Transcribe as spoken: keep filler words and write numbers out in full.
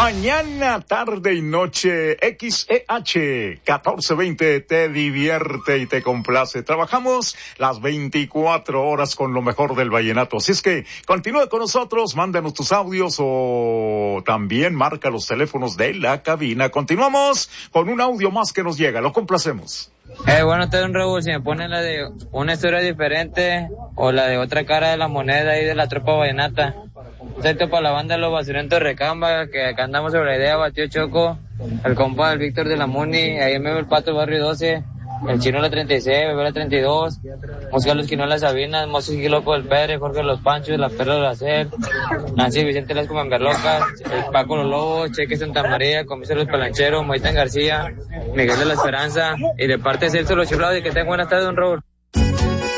Mañana, tarde y noche, X E H catorce veinte te divierte y te complace. Trabajamos las veinticuatro horas con lo mejor del vallenato. Así es que continúe con nosotros, mándanos tus audios o también marca los teléfonos de la cabina. Continuamos con un audio más que nos llega, lo complacemos. Eh, bueno, te doy un Raúl, si me ponen la de una historia diferente o la de otra cara de la moneda y de la tropa vallenata. Esto para la banda de los basurentos de Recamba, que acá andamos sobre la idea, batió Choco, el compa del Víctor de la Muni, ahí me veo el Pato Barrio doce, el Chino la treinta y seis, Bebé la treinta y dos, Oscar Los Quinolas Sabinas, Moses Loco del Pérez, Jorge Los Panchos, La Perla de la Cer, Nancy Vicente Las Comenberlocas, el Paco Los Lobos, Cheque Santa María, Comiso Los Palancheros, Moitán García, Miguel de la Esperanza, y de parte de Celso Los Chiflados, y que tengan buenas tardes, don Raúl.